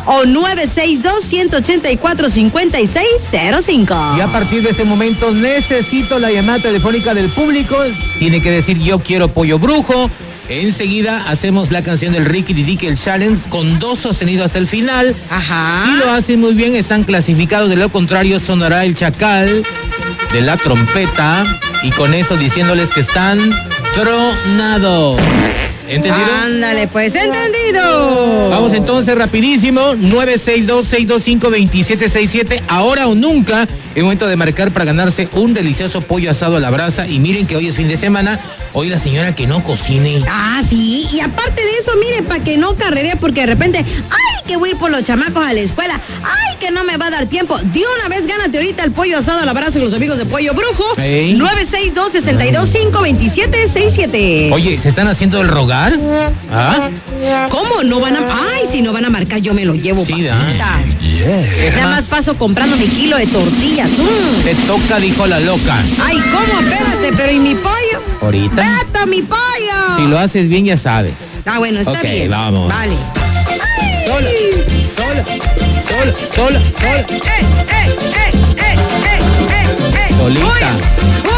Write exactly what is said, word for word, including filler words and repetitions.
o nueve seis dos, uno ocho cuatro, cinco seis cero cinco. Y a partir de este momento necesito la llamada telefónica del público. Tiene que decir yo quiero pollo brujo. Enseguida hacemos la canción del Ricky Didique, el challenge, con dos sostenidos hasta el final. Ajá. Si lo hacen muy bien, están clasificados. De lo contrario, sonará el chacal de la trompeta. Y con eso diciéndoles que están tronados. ¿Entendido? Ándale, pues, entendido. Vamos entonces rapidísimo, nueve seis dos, seis dos cinco, dos siete seis siete, ahora o nunca, es momento de marcar para ganarse un delicioso pollo asado a la brasa. Y miren que hoy es fin de semana, hoy la señora que no cocine. Ah, sí, y aparte de eso, miren, para que no carreree, porque de repente, ay, que voy a ir por los chamacos a la escuela, ay, que no me va a dar tiempo. De una vez gánate ahorita el pollo asado a la brasa con los amigos de Pollo Brujo. Ey. nueve seis dos, seis dos cinco, dos siete seis siete. Oye, ¿se están haciendo el rogar? ¿Ah? ¿Cómo? No van a... Ay, si no van a marcar, yo me lo llevo, Sí, papita. Es Nada más, más paso comprando mi kilo de tortillas. Mm. te toca, dijo la loca. Ay, ¿cómo? Espérate, pero ¿y mi pollo? Ahorita. ¡Vete, mi pollo! Si lo haces bien, ya sabes. Ah, bueno, está Ok, bien. vamos. Vale. Sola, sola, sola, sola, sola. ¡Eh, eh, eh, eh, eh, eh, eh! Solita. Uy.